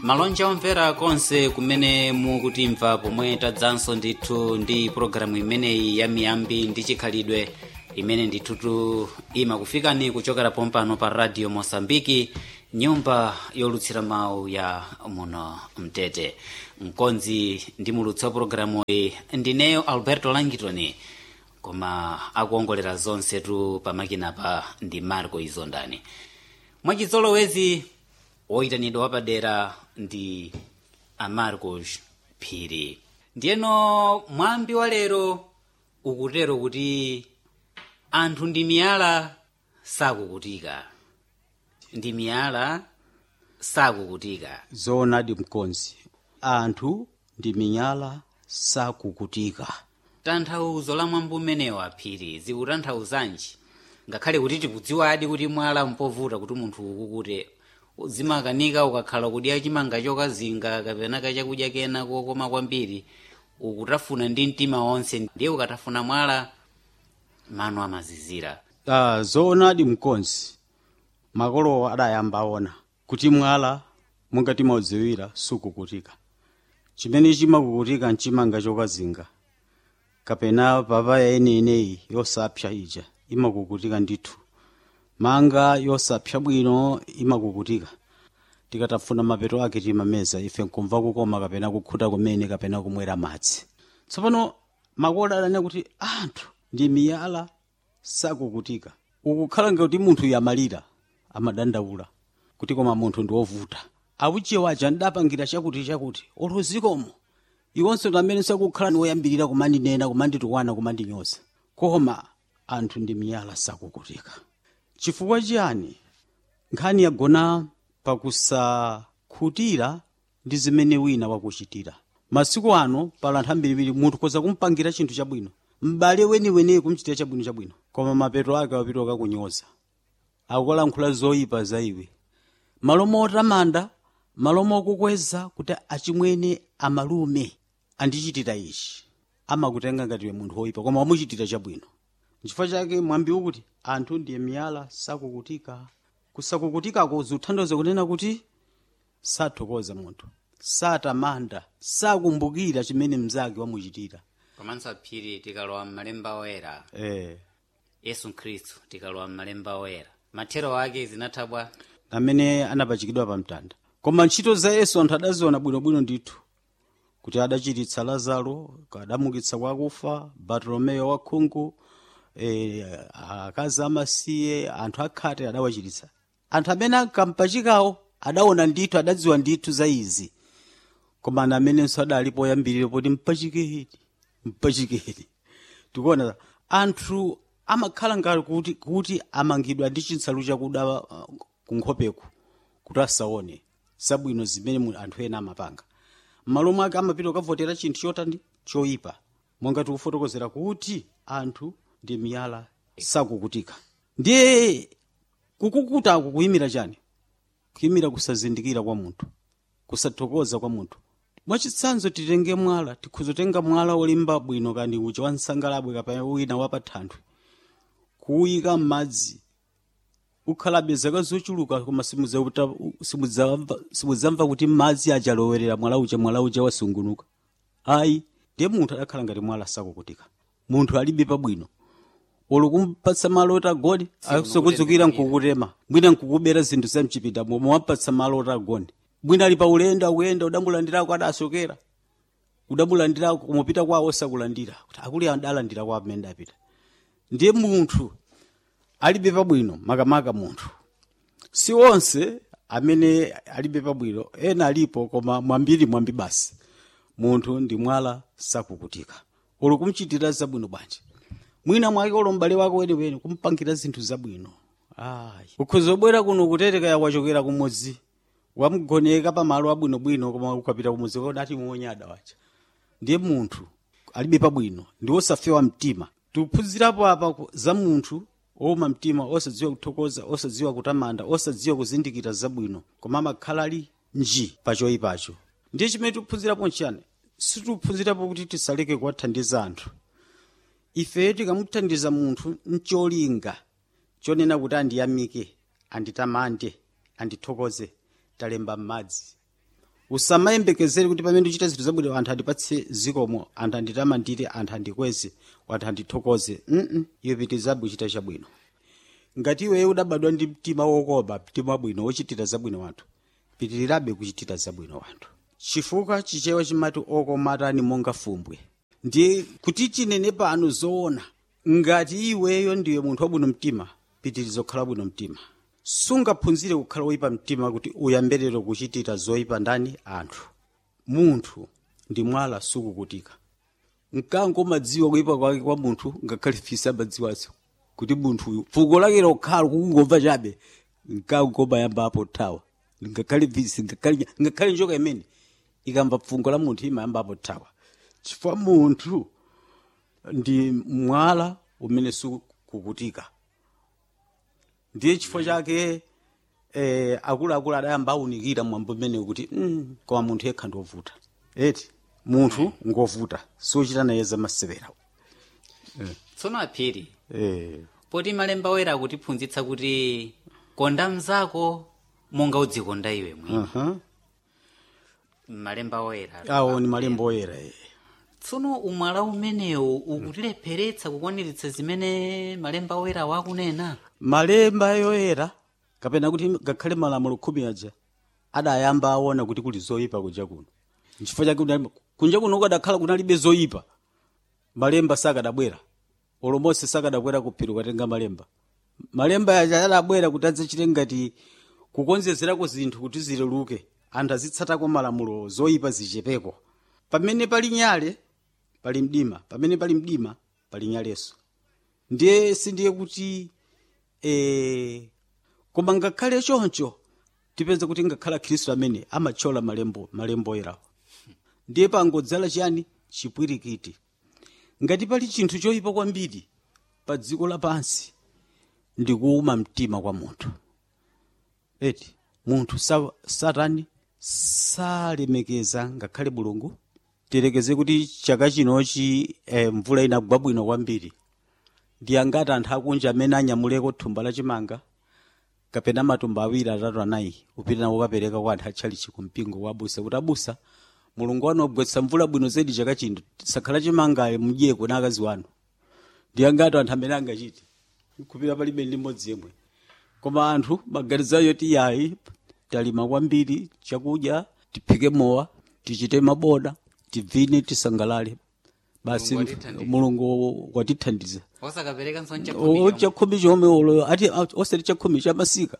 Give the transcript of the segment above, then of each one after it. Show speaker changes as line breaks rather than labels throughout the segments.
malonja omvera konse kumene mukutimva pomwe tadzanso ndithu ndi pologalamu imeneyi ya miyambi ndi chikhalidwe imene ndithutu imakufikani kuchokera pompano pa radio Mosambiki, nyumba yolutsira mawu ya muno Mtete. Mkonzi ndi mulutsi wa pologalamu iyi ndineyo Alberto Langitoni, koma akuongolera zonsetu pamakinapa ndi Marco Izondani. Mwachizolowezi woyitanidwa wapadera ndi Amarcos Phiri. Ndiyeno mwambi wa lero ukutero kuti anthu ndi miyala sakukutika. Ndi miyala sakukutika.
Zoonadi mkonzi, anthu ndi miyala sakukutika.
Tanthauzo la mwambi umenewa Phiri zikutanthauzanji? Ngakhale kuti tikudziwadi kuti mwala mpovuta kuti munthu ukukute, zimakanika ukakhala kudya chimanga chokazinga kapena kachakudya kena kokoma kwambiri, ukutafuna ndi mtima wonse, ndiye ukatafuna mwala mano amazizira.
Zoonadi mkonzi, makolo adayamba ona kuti mwala mungati maudziwira sukukutika. Chimene chimakukutika nchimanga chokazinga kapena papaya eneyi yosapsa ija imakukutika ndithu. Manga yosapsa bwino imakukutika. Tikatafuna mapeto ake timameza ife nkumva kukoma kapena kukhuta kumene kapena kumwera madzi. Tsopano makolo adanena kuti anthu ndi miyala sakukutika. Ukukhala ngati munthu yamalira amadandaula kuti koma munthu ndi wovuta. Awuche waja ndapangira chakuti olozikomo iwonso tamene sakukhala ni woyambirira kumandinena kumanditukwana kumandinyoza. Koma anthu ndi miyala sakukutika. Chifukwa chiyani? Nkhani yagona pakusakhutira ndi zimene wina wakuchitira. Masiku ano pala anthu ambirimbiri munthu koza kumpangira chinthu chabwino, m'bale weniweni kumchitira chabwino, koma mapeto ake wapita kakunyoza, akulankhula zoyipa za iwe, malomo otamanda, malomo okukweza kuti achimwene amalume andichitira ichi, amakutenga ngati iwe munthu woyipa koma wamuchitira chabwino. Chifukwa chake mwambi ukuti anthu ndiye miyala sakukutika. Kusakukutikako zikuthandiza kunena kuti sathokoza munthu, satamanda, sakumbukira chimene mnzake wamuchitira.
Komanso Phiri tikalowa m'malemba oyera, Yesu Khristu tikalowa m'malemba oyera, mathero ake zinathabwa
amene anapachikidwa pa mtanda. Koma ntchito za Yesu anthu adaziona bwinobwino ndithu, kuti adachiritsa Lazaro, adamukitsa kwa akufa, Bartolomeo wakhungu, akazi amasiye, anthu akhate adawachiritsa. Anthu amene ankampachikawo adaona ndithu, adadziwa ndithu za izi. Koma amenenso adalipo yambirire poti mpachikedi. Tikuona anthu amakhala ngati kuti amangidwa ndi chinsalu chakuda kunkhopeku kuti asaone zabwino zimene anthu ena amapanga. M'malo mwake amapita kukavotera chinthu chotani choyipa. Monga tikufotokozera kuti anthu ndi miyala sakukutika. Ndiye kukukuta kuyimira chani? Kuyimira kusazindikira kwa munthu, kusathokoza kwa munthu. Mwachitsanzo titenge mwala, tikhuzotenga mwala olimba bwino kandi uchi wansangalabwe kapena wina wapathanthwe, kuwuyika m'madzi, ukhalabe zaka zochuluka koma simudzamva kuti madzi achalowerera mwala uja wasungunuka. Ayi, ndiye munthu adakhala ngati mwala sakukutika. Munthu alibe pabwino, olukumpatsa malo otagone akusokudzukira nkukutema, mwina nkukubera zinthu za mchipinda momwe wapatsa malo otagone. Mwina ali pa ulendo akuyenda, udamulandirako adasokera, udamulandirako kumupita kwawo osakulandira kuti akuli adalandira kwa amene apita. Ndiye munthu alibe pabwino, makamaka munthu. Si onse amene alibe pabwino, ena alipo koma mwambi basi. Munthu ndi mwala sakukutika. Olukumchitira zabwino bwanji, mwina mwake olombale wako weniweni kumpangira zinthu zabwino. Ukhuzobwera kuno kutereka yakwachokera kumudzi, wamugoneka pa malo abwinobwino koma ukapita kumudzi kwa dati muonyada wacha. Ndiye munthu alibe pabwino, ndi osafewa mtima. Tuphunzirapo apa za munthu oma mtima, osadziwa kuthokoza, osadziwa kutamanda, osadziwa kuzindikira zabwino, koma amakhala ali nji pachoyipacho. Ndiye chimene tuphunzirapo nchiyani? Situphunzirapo kuti tisaleke kuwathandiza anthu. Ife tikamuthandiza munthu ncholinga chonena kuti andiyamike, anditamande, andithokoze, talemba m'madzi. usamayembekezere kuti pamene uchita zinthu zabwino anthu andipatse zikomo, anthu anditamandire, anthu andikweze, anthu andithokoze. Iwe pitirizabe kuchita chabwino. Ngati iwe udabadwa ndi mtima wokoma, mtima wabwino wochitira zabwino wanthu, pitirirabe kuchitira zabwino wanthu, chifukwa chichewa chimati okomatani monga fumbwe. Ndiye kuti tinene pano zoona, ngati iweyo ndiwe munthu wabwino mtima, pitiriza kukhala bwino mtima. Sungaphunzire kukhala woyipa mtima kuti uyambirire kuchitira zoyipa ndani anthu. Munthu ndi mwala sukukutika. Mkango madziwa kuyipa kwake kwa munthu ngakhale fisa madziwaso kuti munthu fuko lake lokhala kungomva chabe, mkango mayamba apo thawa. Ngakhale visi ngakhale njoka imene ikamva fungo la munthu imayamba apo thawa. Chifukwa munthu ndi mwala umene sukukutika. Ndiye chifukwa chake akuluakulu adayamba aunikira mwambo mmene kuti koma munthu yekha ndovuta. Eti munthu ngovuta sochita naye zamasewera.
Tsono aphiri poti malemba oyera akutiphunzitsa kuti konda mnzako monga udzikonda iwe mwini. Malemba oyera
awo ni malemba oyera.
Tsono umwala umenewu ukutilepheretsa kukwaniritsa zimene malemba oyera wakunena.
Malemba yoyera kapena kuti ngakhale malamulo 10 aja adayamba aona kuti kuli zoyipa kuja kuno. Nchifukwa chake kunja kuno kadakhala kunalibe zoyipa, malemba sakadabwera. Olomose sakadabwera kuphiri kukatenga malemba. Malemba aja adabwera kuti adzachite ngati kukonzezerako zinthu kuti zileluke, anthu azitsatako malamulo zoyipa zichepeko. Pamene pali nyale pali mdima, pamene pali mdima pali nyaleso. Ndiye sindiye kuti koma ngakhale choncho tipeza kuti ngakhala Khristu amene amachola malembo oyerawo. Ndiye pangodzala chiyani? Chipwirikiti. Ngati pali chinthu choyipa kwambiri pa dziko lapansi ndi kuuma mtima kwa munthu. Eti munthu satani salemekeza ngakhale Mulungu. Tirekeze kuti chaka chinochi mvula inagwa bwino kwambiri. Ndi angati anthu akunja amene anyamuleko thumba la chimanga kapena matumba 2, 3, 4 upita nawo kapereka kwa anthu atchalichi kumpingo wabusa kuti abusa Mulungu wanu wagwetsa mvula bwino zedi chaka chino, sakhala chimanga mudyeko na akazi wanu. Ndi angati anthu amene angachite kupita palibe ndi mmodzi yemwe. Koma anthu maganizayo yoti yayi talima kwambiri chakudya, tiphike mowa, tichite maboda, tivine, tisangalale. Basi Mulungu watithandiza.
Osakapereka nsonja khumi.
Ocha khumi chomwe olo ati osati chakhumi cha masika.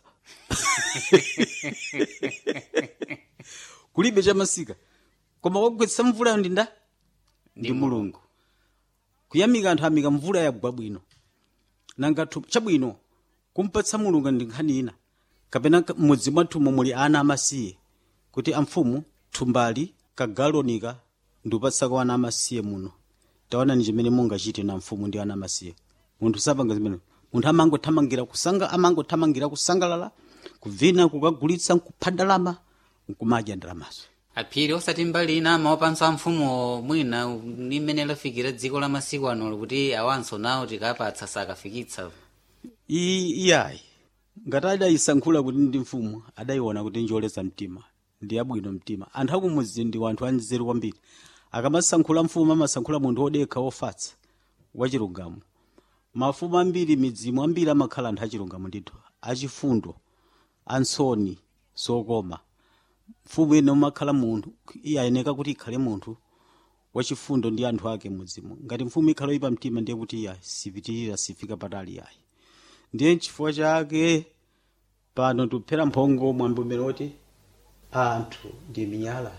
Kulibe cha masika. Koma wagwetsa mvula ndi nda? Ndi Mulungu. Kuyamika anthu amika mvula yagwa bwino. Nanga chabwino kumpatsa Mulungu ndi nkhani ina. Kapena mmodzi mwathu muli ana amasiye kuti amfumu thumbali kagalonika ndupatsa kwa ana amasiye muno. Taona ni chimene mungachite na mfumu ndi ana amasiye. Munthu sapanga zimene. Munthu amangothamangira kusangalala, kuvina, kukagulitsa, kuphadalama, nkumadya ndalamazo.
Aphiri osati mbali ina amaopanso mfumu mwina nimene lafikira dziko la masiku ano kuti awanso nawo tikapatsa sakafikitsa.
Iyayi. Ngati adayisankhula kuti ndi mfumu, adayiona kuti njoleza mtima, ndi yabwino mtima. Anthu akumuzi ndi wanthu anzeru kwambiri. Akamasankhula mfumu amasankhula munthu odekha ofatsa wachilungamo. Mafumu ambiri midzimu ambiri amakhala anthu achilungamo ndithu, achifundo, ansoni, sokoma. Mfumu ene umakhala munthu, iyayeneka kuti ikhale munthu wachifundo ndi anthu ake mudzimu. Ngati mfumu ikhala oyipa mtima ndiye kuti iyayi sipitirira sifika patali yayi. Ndiye chifukwa chake pano tuphera mphongo mwambo umene oti anthu ndi miyala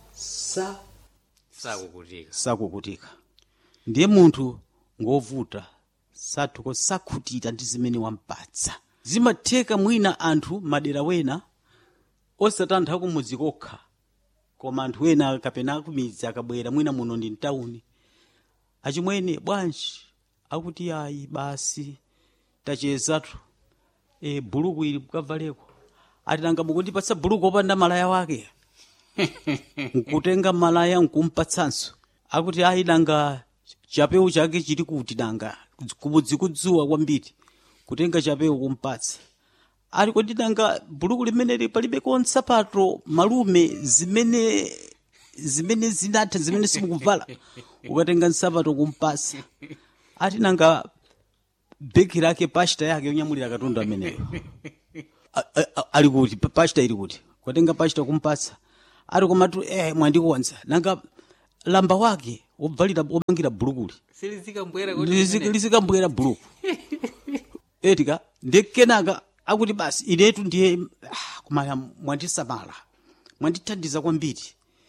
sakukutika. Ndiye munthu ngovuta sathuko sakhutira ndi zimene wampatsa. Zimatheka mwina anthu madera wena osatantha kumudzi kokha, koma anthu wena kapena kumidzi akabwera mwina muno ndi mtawuni achimwene bwanji akuti yayi basi tachezatu buluku ili mukavaleko. Ati nanga mukundipatsa buluku opanda malaya wake. Nkutenga malaya nkumpatsanso. Akuti ayi nanga chapewu chake chili kuti nanga kumudzi kudzuwa kwambiri. Kutenga chapewu kumpatsa. ali kodi nanga buluku limeneli palibeko nsapato malume zimene zinatha zimene simukuvala ukatenga nsapato kumpasa ati nanga beki lake pashita yake yonyamulira katundu ameneyo ali kuti pashita ili kuti ukatenga pashita kumpasa ati komatu mwandikonza nanga lamba wake wovalira womangira bulukuli lizikambwera buluku etika ndekenaka akuti basi inetu ndiye koma mwandisamala mwandithandiza kwambiri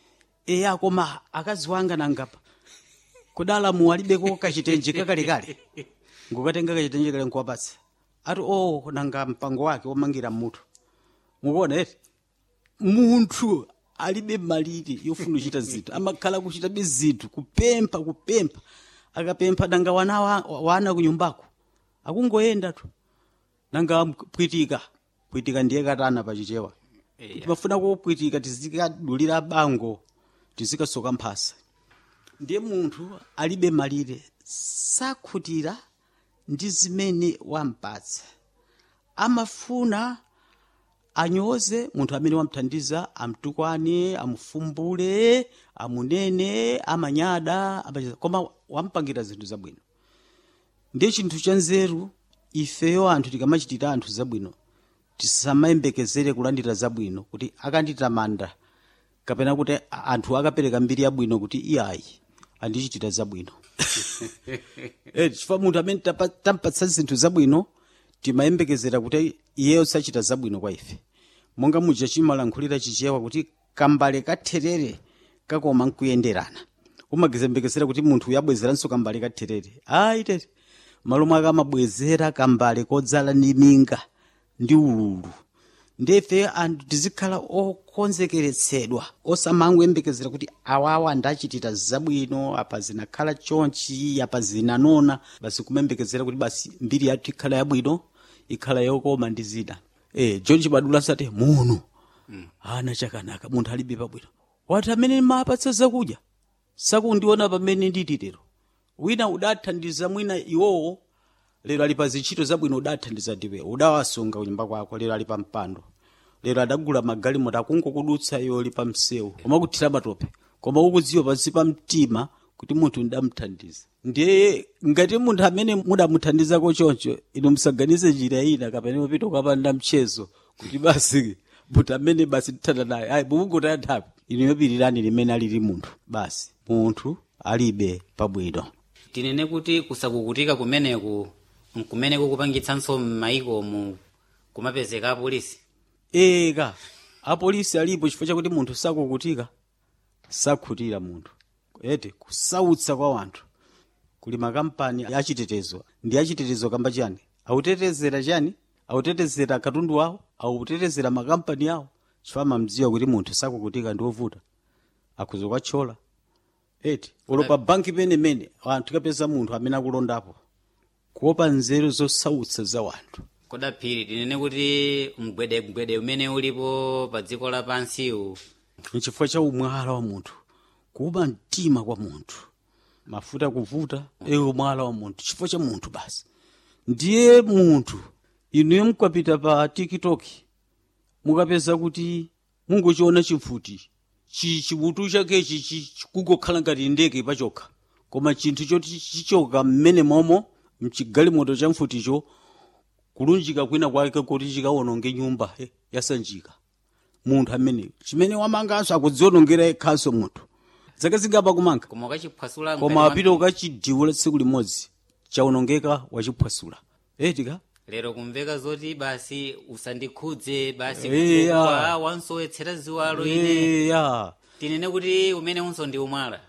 koma akazi wanga nangapa kudala muwalibeko kachitenje kakalekale ngukatenga kachitenje kale nkuwapatsa ati nanga mpango wake womangira mutu mukuona eti munthu alibe malire yofuna kuchita zinthu amakhala kuchita zinthu kupempha akapempha nanga wana kunyumbako akungoyenda tu nanga pwitika ndiye katana pachichewa timafuna kupwitika tizikadulira bango tizikasoka mphasa ndiye munthu alibe malire sakhutira ndi zimene wampatsa amafuna anyoze munthu amene wamthandiza amtukwane amufumbule amunene amanyada koma wampangira zinthu zabwino ndiye chinthu cha nzeru ifeyo anthu tikamachitira anthu zabwino tisamayembekezere kulandira zabwino kuti akanditamanda kapena kuti anthu akapereka mbiri yabwino kuti iyayi andichitira zabwino chifukwa munthu amene tampatsa zinthu zabwino timayembekezera kuti iyeyo sachita zabwino kwa ife monga muja chimalankhulira chichewa kuti kambale katherere kakoma nkuyenderana umagezembekezera kuti munthu uyabwezeranso kambale katherere tete malomwe akamabwezera kambale kodzala ndi minga ndi ululu ndefe anthu tizikhala okonzekeretsedwa osamanguyembekezera kuti awawa ndachitira zabwino apa zinakhala chonchi apa zinanona basi kumembekezera kuti basi mbiri yathu ikhala yabwino ikhala yokoma ndi zina John Chibadula sate muno ana chakanaka munthu alibe pabwino wati amene mapatsa zakudya sakundiona pamene ndititero wina udathandiza mwina iwowo lero ali pa zintchito zabwino udathandiza ndiwe udawasunga kunyumba kwako lero ali pa mpando lero adagula magalimoto akungokudutsa iwo ali pa msewu koma kuthira matope koma ukudziwa pansi pa mtima kuti munthu ndamthandiza ndiye ngati munthu amene mudamuthandizako choncho inu musaganize njira ina kapena upita ukapanda mchezo kuti basi munthu amene basi tithana naye mukungotaya nthawi inu yopirirani limene alili munthu basi munthu alibe pabwino
tinene kuti kusakukutika kumeneku kupangitsanso m'mayiko kumapezeka apolisi apolisi alipo chifukwa chakuti munthu sakukutika sakhutira munthu kusautsa kwa wanthu kuli makampani achitetezo ndi achitetezo kamba chani autetezera chani autetezera katundu wawo autetezera makampani awo chifukwa mamdziwa kuti munthu sakukutika ndi wovuta akuzokachola ulopa banki penemene anthu kapeza munthu amene akulondapo kuopa nzeru zosautsa za wanthu kodaphiri tinene kuti mgwedegwede umene ulipo pa dziko lapansiwu
nchifukwa cha umwala wa munthu kuupa mtima kwa munthu mafuta kuvuta umwala wa munthu chifukwa cha munthu basi ndiye munthu inuyo mukapita pa TikTok mukapeza kuti mungochiona chimfuti chimutu chakechi kungokhala ngati ndege pachokha koma chinthu choti chichoka mmene momo mchigalimoto cha mfuticho kulunjika kwina kwake kuti chikawononge nyumba yasanjika munthu amene chimene wamanganso akudzionongera yekhanso munthu zaka zingapa kumanga koma apita ukachidiwula tsiku limodzi chawonongeka wachiphwasula
lero kumveka zoti basi usandikhudze basi wansowetsera ziwalo ine tinene kuti umene unso ndi umwala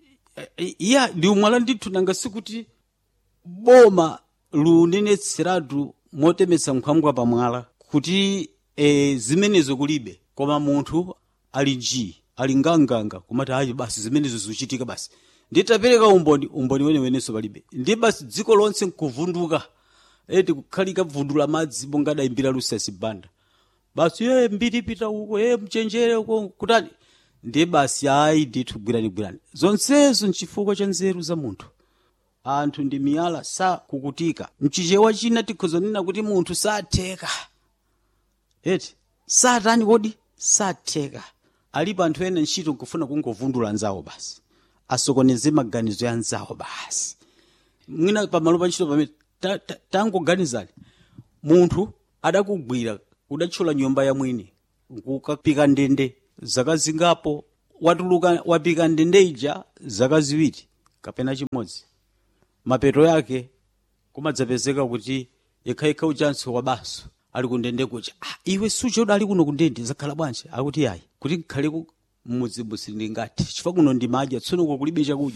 ndi umwala ndithu nanga sikuti boma lunenetseratu motemetsa nkhwangwa pamwala kuti zimenezo kulibe koma munthu ali nganganga kumati basi zimenezo zikuchitika basi nditapereka umboni wenewenenso palibe ndi basi dziko lonse nkuvunduka kukhalika vundula madzi bongadayimbira lusasi banda basi mbiri pita uko mchenjere uko kutani ndiye basi ndithu gwirani zonsezo nchifukwa cha nzeru za munthu anthu ndi miyala sakukutika mchichewa china tikhozonena kuti munthu satheka eti satani kodi satheka. Alipo anthu ena ntchito nkufuna kungovundula anzawo basi, asokoneze maganizo ya anzawo basi. Mwina pamalo pa ntchito pamene tangoganizani, munthu adakugwira udatchula nyumba ya mwini nkukapika ndende zaka zingapo, watuluka wapika ndende ija zaka ziwiri kapena chimodzi, mapeto yake kumadzapezeka kuti yekhayekha uchanso wabaso ali kundende kucha. Iwe sucha udali kuno kundende zakhala bwanji? Akuti ayi kuti nkhale mmudzibusi ndingati chifukwa kuno ndimadya tsono kulibe chakudya.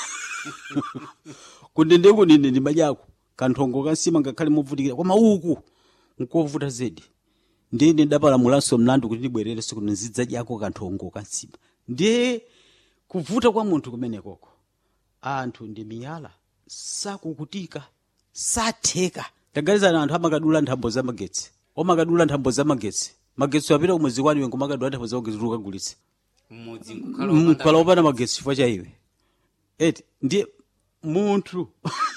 Kundende kunine ndimadyako kanthongo kansima ngakhale movutikira koma uku nkovuta zedi. Ndine ndapalamulanso mlandu kuti ndibwerere siku nzidzadyako kanthongo kansima. Ndiye kuvuta kwa munthu kumenekoko. Anthu ndi miyala sakukutika, satheka. Taganizani anthu amakadula nthambo za magetsi, omakadula nthambo za magetsi, magetsi apita kumwezi kwani iwe ngomakadula nthambo za magetsi ukagulitsa
mmodzi
nkukhala opanda magetsi chifukwa cha iwe. Eti ndiye munthu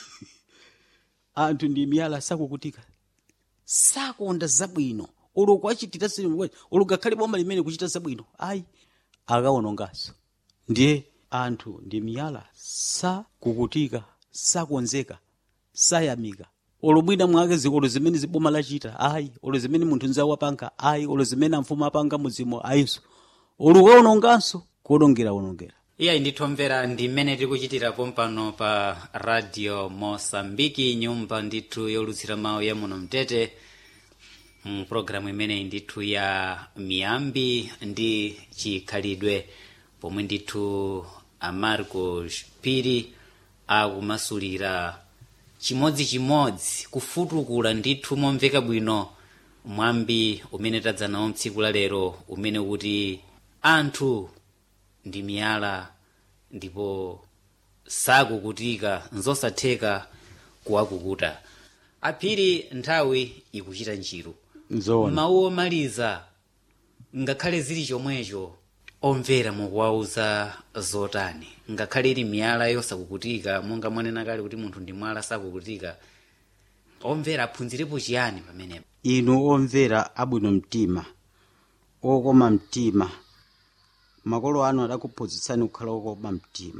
anthu ndi miyala sakukutika, sakonda zabwino. Uluku achitira sinu uluku gakhale boma limene kuchita zabwino ayi akawonongaso. Ndiye anthu ndi miyala sakukutika, sakonzeka, sayamika. Olo mwina mwake zikolo zimene ziboma lachita ayi, olo zimene munthu nzawo apanga ayi, olo zimene amfumu apanga muzimo ayinso, olo kaononganso kuonongera.
Iya ndithomvera ndi mmene tikuchitira pompano pa Radio Mosambiki, nyumba ndithu yolutsira mawu ya muno mtete, programu imene ndithu ya miyambi ndi chikhalidwe, pomwe ndithu Marcos Phiri akumasulira chimodzimodzi kufutukula ndithu momveka bwino mwambi umene tadza nawo tsiku la lero, umene kuti anthu ndi miyala ndipo sakukutika, nzosatheka kuwakukuta. Aphiri nthawi ikuchita njiru. Mawu omaliza ngakhale zili chomwecho, omvera mukuwauza zotani? Ngakhale ili miyala yosakukutika, monga mwanena kale kuti munthu ndi mwala sakukutika, omvera aphunzirepo chiyani pamenepo?
Inu omvera abwino mtima, okoma mtima, makolo anu adakuphunzitsani kukhala okoma mtima.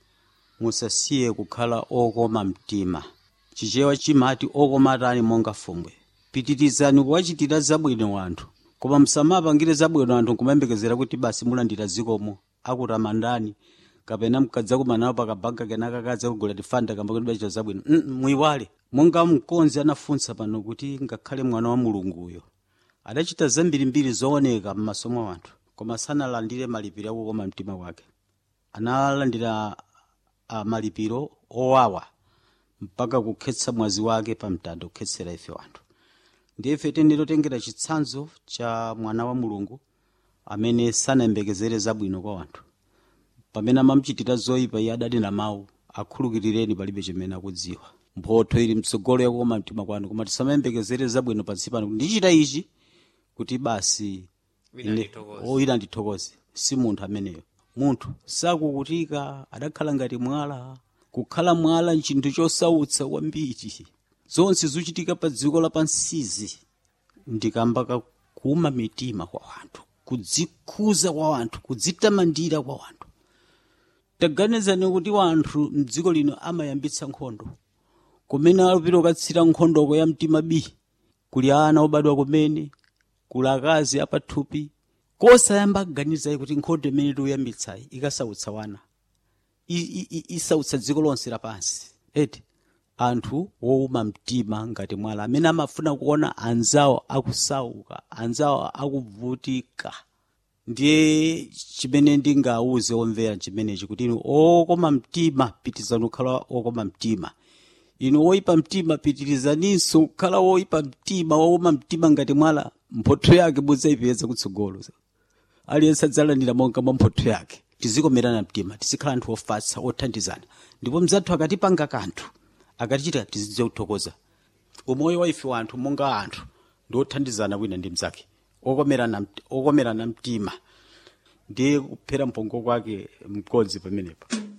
Musasiye kukhala okoma mtima. Chichewa chimati okoma atani monga fumbwe. Pitirizani kuwachitira zabwino anthu, koma musamapangire zabwino anthu kumayembekezera kuti basi mulandira zikomo akutamandani, kapena mkadza kumanawo pakabanga kenaka kadza kugula tifanda kamba kuti bachita zabwino. Muiwale monga mkonzi anafunsa pano kuti ngakhale mwana wa mulunguyo adachita zambirimbiri zooneka m'masomo a anthu, koma sanalandire malipiro akukoma mtima wake. Analandira malipiro owawa mpaka kukhetsa mwazi wake pa mtanda kukhetsera ife anthu. Ndiye ife tendero chitsanzo cha mwana wa mulungu amene sanayembekezere zabwino kwa anthu. Pamene amamuchitira zoyipa iye adanena mawu, akhulukirireni palibe chimene akudziwa. Mphotho ili mtsogolo yakukoma mtima kwanu, koma tisamayembekezere zabwino pansi pano. Ndichita ichi kuti basi ina ndithokoze. Si munthu ameneyo. Munthu sakukutika, adakhala ngati mwala. Kukhala mwala nchinthu chosautsa kwambiri. Zonse zochitika pa dziko lapansizi ndikamba kuuma mitima kwa anthu, kudzikhuza kwa anthu, kudzitamandira kwa anthu. Taganizani kuti anthu mdziko lino amayambitsa nkhondo, kumene alupira ukatsira nkhondoko ya mtima bi, kuli ana obadwa kumene, kuli akazi apathupi, kosayamba kuganiza kuti nkhondo imene tikuyambitsayi ikasautsa wana, isautsa dziko lonse lapansi. Eti anthu wouma mtima ngati mwala amene amafuna kuona anzawo akusauka, anzawo akuvutika. Ndiye chimene ndingawuze omvera chimenechi kuti inu okoma mtima pitizani kukhala okoma mtima. Inu woyipa mtima pitirizaninso kukhala woyipa mtima, wouma mtima ngati mwala. Mphotho yake mudzayipeza kutsogolo. Aliyense adzalandira monga mwa mphotho yake. Tizikomerana mtima, tizikhala anthu ofatsa, othandizana. Ndipo mzathu akatipanga kanthu, akatichita tizidziwa kuthokoza. Umoyo wa ife wanthu monga anthu ndi othandizana wina ndi mzake, okomerana mtima. Ndiye kuphera mpongo kwake mkonzi pamenepo.